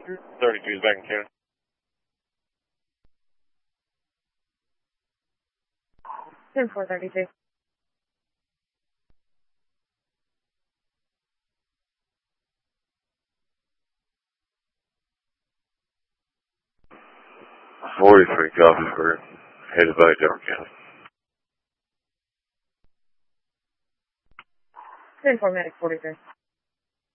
32 is back in Canada. 10-432. .43 copies. We're headed by Denver County. 10-4 medic 43.